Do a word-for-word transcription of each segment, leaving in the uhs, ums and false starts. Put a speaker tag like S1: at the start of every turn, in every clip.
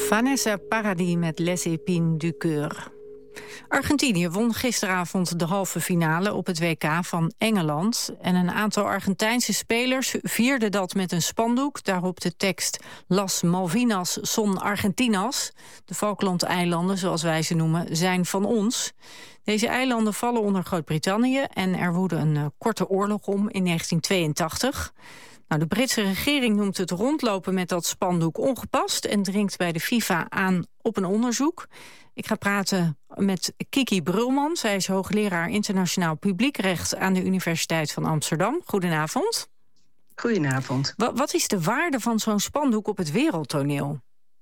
S1: Vanessa Paradis met Les Épines du Coeur. Argentinië won gisteravond de halve finale op het W K van Engeland. En een aantal Argentijnse spelers vierden dat met een spandoek. Daarop de tekst Las Malvinas son Argentinas. De Falklandeilanden, zoals wij ze noemen, zijn van ons. Deze eilanden vallen onder Groot-Brittannië en er woedde een uh, korte oorlog om in negentien tweeëntachtig. Nou, de Britse regering noemt het rondlopen met dat spandoek ongepast en dringt bij de FIFA aan op een onderzoek. Ik ga praten met Kiki Brulman. Zij is hoogleraar internationaal publiekrecht aan de Universiteit van Amsterdam. Goedenavond.
S2: Goedenavond.
S1: Wat, wat is de waarde van zo'n spandoek op het wereldtoneel?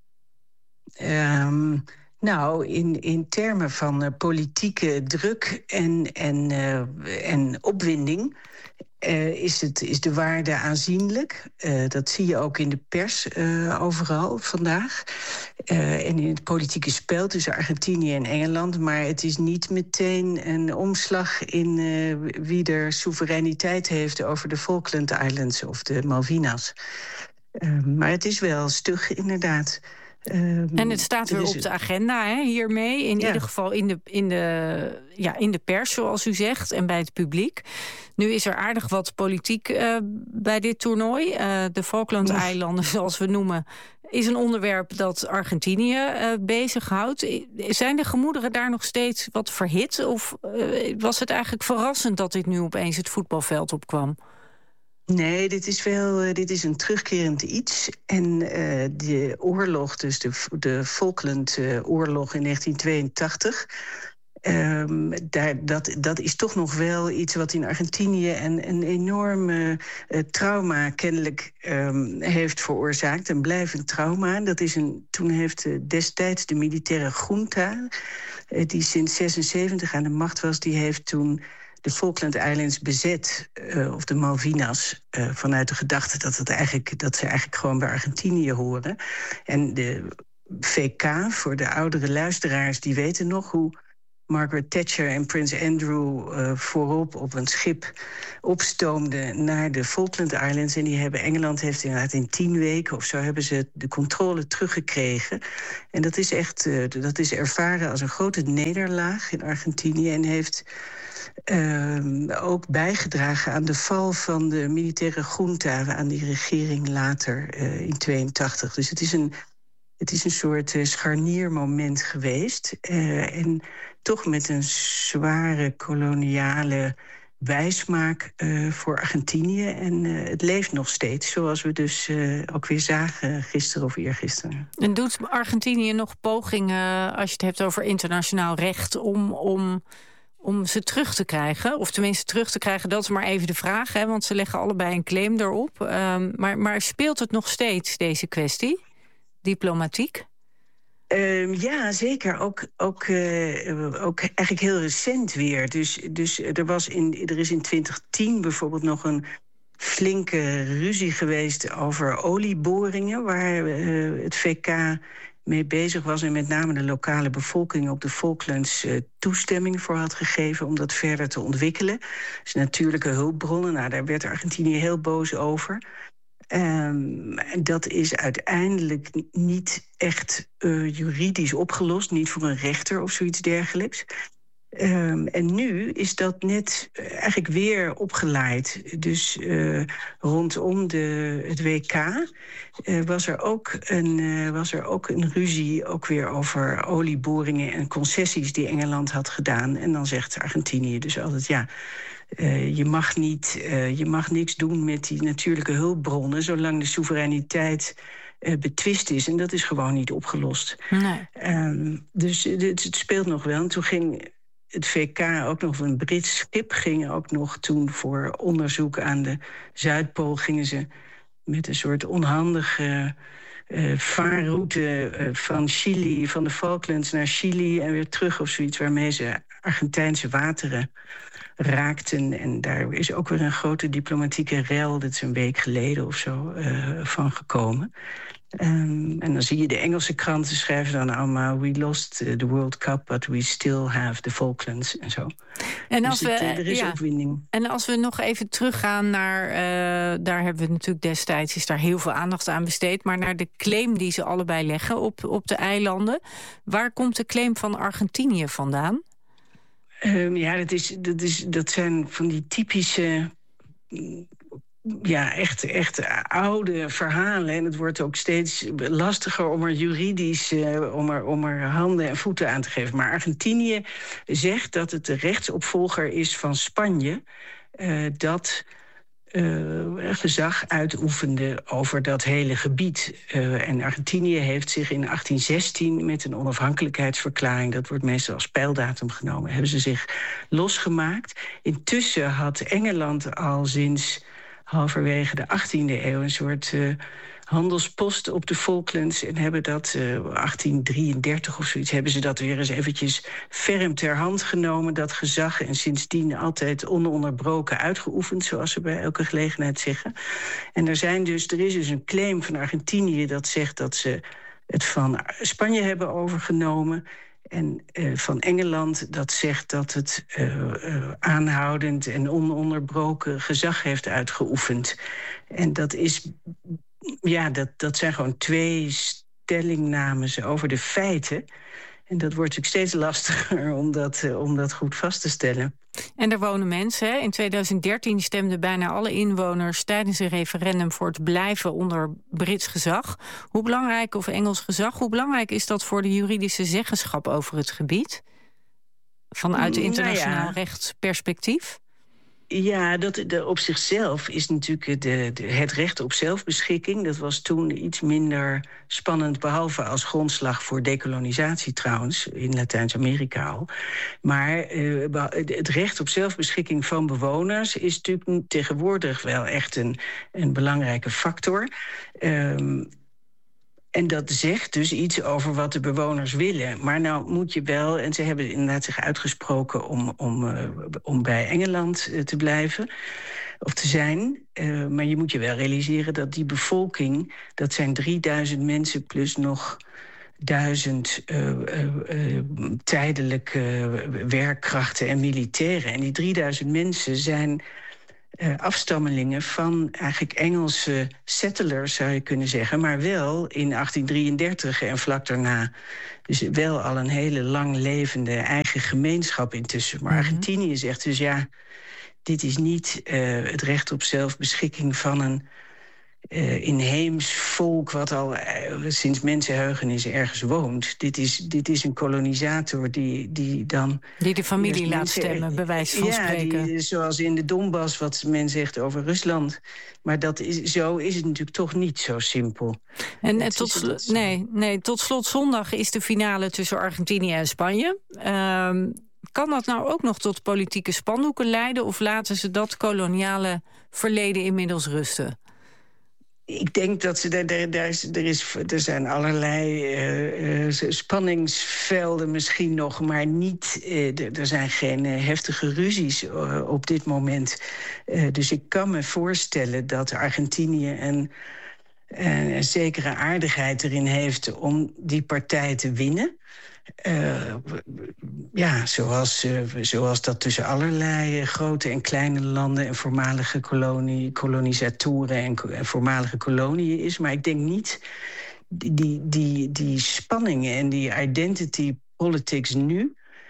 S2: Um, nou, in, in termen van uh, politieke druk en, en, uh, en opwinding Uh, is, het, is de waarde aanzienlijk. Uh, dat zie je ook in de pers uh, overal vandaag. Uh, en in het politieke spel tussen Argentinië en Engeland. Maar het is niet meteen een omslag in uh, wie er soevereiniteit heeft over de Falkland Islands of de Malvinas. Uh, maar het is wel stug, inderdaad.
S1: Um, en het staat weer op de agenda, hè, hiermee. In ja. ieder geval in de, in, de, ja, in de pers, zoals u zegt, en bij het publiek. Nu is er aardig wat politiek uh, bij dit toernooi. Uh, de Falklandeilanden, zoals we noemen, is een onderwerp dat Argentinië uh, bezighoudt. Zijn de gemoederen daar nog steeds wat verhit? Of uh, was het eigenlijk verrassend dat dit nu opeens het voetbalveld opkwam?
S2: Nee, dit is wel uh, dit is een terugkerend iets. En uh, de oorlog, dus de, de Falkland-oorlog in negentien tweeëntachtig... Um, daar, dat, dat is toch nog wel iets wat in Argentinië een, een enorm uh, trauma kennelijk um, heeft veroorzaakt. Een blijvend trauma. Dat is een, toen heeft uh, destijds de militaire junta, uh, die sinds zesenzeventig aan de macht was, die heeft toen de Falkland Islands bezet, uh, of de Malvinas, uh, vanuit de gedachte dat, het eigenlijk, dat ze eigenlijk gewoon bij Argentinië horen. En de V K, voor de oudere luisteraars, die weten nog hoe Margaret Thatcher en prins Andrew uh, voorop op een schip opstoomden naar de Falkland Islands. En die hebben, Engeland heeft inderdaad in tien weken of zo hebben ze de controle teruggekregen. En dat is echt, uh, dat is ervaren als een grote nederlaag in Argentinië en heeft Uh, ook bijgedragen aan de val van de militaire junta, aan die regering later uh, in tweeëntachtig. Dus het is een, het is een soort uh, scharniermoment geweest. Uh, en toch met een zware koloniale bijsmaak uh, voor Argentinië. En uh, het leeft nog steeds, zoals we dus uh, ook weer zagen gisteren of eergisteren.
S1: En doet Argentinië nog pogingen, als je het hebt over internationaal recht, om... om... om ze terug te krijgen, of tenminste terug te krijgen, dat is maar even de vraag, hè, want ze leggen allebei een claim erop. Um, maar, maar speelt het nog steeds, deze kwestie, diplomatiek?
S2: Um, ja, zeker. Ook, ook, uh, ook eigenlijk heel recent weer. Dus, dus er, was in, er is in twintig tien bijvoorbeeld nog een flinke ruzie geweest over olieboringen, waar uh, het V K mee bezig was en met name de lokale bevolking op de Falklands uh, toestemming voor had gegeven om dat verder te ontwikkelen. Dus natuurlijke hulpbronnen, nou, daar werd Argentinië heel boos over. Um, dat is uiteindelijk niet echt uh, juridisch opgelost, niet voor een rechter of zoiets dergelijks. Um, en nu is dat net uh, eigenlijk weer opgeleid. Dus uh, rondom de, het W K uh, was, er ook een, uh, was er ook een ruzie ook weer over olieboringen en concessies die Engeland had gedaan. En dan zegt Argentinië dus altijd, ja, uh, je mag niet, uh, je mag niks doen met die natuurlijke hulpbronnen zolang de soevereiniteit uh, betwist is. En dat is gewoon niet opgelost. Nee. Um, dus het, het speelt nog wel. En toen ging het V K, ook nog een Brits schip, ging ook nog toen voor onderzoek aan de Zuidpool, gingen ze met een soort onhandige uh, vaarroute uh, van Chili, van de Falklands naar Chili en weer terug of zoiets, waarmee ze Argentijnse wateren raakten. En daar is ook weer een grote diplomatieke rel, dat is een week geleden of zo, uh, van gekomen. Um, en dan zie je de Engelse kranten schrijven dan allemaal... we lost the World Cup, but we still have the Falklands en zo.
S1: En als
S2: dus
S1: we,
S2: het, er is
S1: ja,
S2: opwinding.
S1: En als we nog even teruggaan naar... Uh, daar hebben we natuurlijk destijds is daar heel veel aandacht aan besteed... maar naar de claim die ze allebei leggen op, op de eilanden. Waar komt de claim van Argentinië vandaan?
S2: Um, ja, dat, is, dat, is, dat zijn van die typische... Ja, echt, echt oude verhalen. En het wordt ook steeds lastiger om er juridisch... Uh, om, er, om er handen en voeten aan te geven. Maar Argentinië zegt dat het de rechtsopvolger is van Spanje... Uh, dat uh, gezag uitoefende over dat hele gebied. Uh, en Argentinië heeft zich in achttien zestien met een onafhankelijkheidsverklaring... dat wordt meestal als pijldatum genomen... hebben ze zich losgemaakt. Intussen had Engeland al sinds... halverwege de achttiende eeuw een soort uh, handelspost op de Falklands... en hebben dat uh, achttien drieëndertig of zoiets... hebben ze dat weer eens eventjes ferm ter hand genomen, dat gezag... en sindsdien altijd ononderbroken uitgeoefend... zoals ze bij elke gelegenheid zeggen. En er, zijn dus, er is dus een claim van Argentinië dat zegt dat ze het van Spanje hebben overgenomen... En uh, van Engeland dat zegt dat het uh, uh, aanhoudend en ononderbroken gezag heeft uitgeoefend. En dat is, ja, dat, dat zijn gewoon twee stellingnames over de feiten. En dat wordt natuurlijk steeds lastiger om dat, uh, om dat goed vast te stellen.
S1: En er wonen mensen. Hè? In tweeduizend dertien stemden bijna alle inwoners tijdens een referendum voor het blijven onder Brits gezag. Hoe belangrijk, of Engels gezag, hoe belangrijk is dat voor de juridische zeggenschap over het gebied? Vanuit internationaal nou ja. rechtsperspectief?
S2: Ja, dat, de, op zichzelf is natuurlijk de, de, het recht op zelfbeschikking... dat was toen iets minder spannend... behalve als grondslag voor dekolonisatie trouwens... in Latijns-Amerika al. Maar uh, het recht op zelfbeschikking van bewoners... is natuurlijk tegenwoordig wel echt een, een belangrijke factor... Um, En dat zegt dus iets over wat de bewoners willen. Maar nou moet je wel, en ze hebben inderdaad zich uitgesproken... om, om, uh, om bij Engeland uh, te blijven, of te zijn. Uh, maar je moet je wel realiseren dat die bevolking... dat zijn drieduizend mensen plus nog duizend uh, uh, uh, tijdelijke uh, werkkrachten en militairen. En die drieduizend mensen zijn... Uh, afstammelingen van eigenlijk Engelse settlers, zou je kunnen zeggen... maar wel in achttien drieëndertig en vlak daarna. Dus wel al een hele lang levende eigen gemeenschap intussen. Maar mm-hmm. Argentinië zegt dus ja, dit is niet uh, het recht op zelfbeschikking van een... Uh, inheems volk wat al uh, sinds mensenheugenis ergens woont. Dit is, dit is een kolonisator die, die dan...
S1: Die de familie laat mensen, stemmen, bij wijze van
S2: ja,
S1: spreken.
S2: Die, zoals in de Donbass, wat men zegt over Rusland. Maar dat is, zo is het natuurlijk toch niet zo simpel.
S1: En, en tot, sl- nee, nee, tot slot zondag is de finale tussen Argentinië en Spanje. Um, kan dat nou ook nog tot politieke spandoeken leiden... of laten ze dat koloniale verleden inmiddels rusten?
S2: Ik denk dat ze daar, daar, daar is, er, is, er zijn allerlei uh, uh, spanningsvelden misschien nog... maar niet, uh, er zijn geen uh, heftige ruzies uh, op dit moment. Uh, dus ik kan me voorstellen dat Argentinië een, uh, een zekere aardigheid erin heeft... om die partij te winnen. Uh, ja, zoals, uh, zoals dat tussen allerlei uh, grote en kleine landen... en voormalige kolonie, kolonisatoren en, en voormalige koloniën is. Maar ik denk niet die, die, die spanningen en die identity politics nu...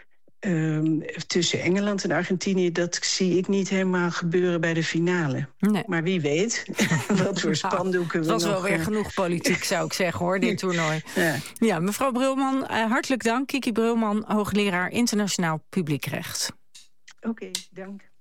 S2: Um, tussen Engeland en Argentinië, dat zie ik niet helemaal gebeuren bij de finale.
S1: Nee.
S2: Maar wie weet wat voor spandoeken we nog...
S1: Het was wel weer genoeg politiek, zou ik zeggen, hoor, dit toernooi. Ja, ja mevrouw Brulman, uh, hartelijk dank. Kiki Brulman, hoogleraar internationaal publiekrecht.
S2: Oké, okay, dank.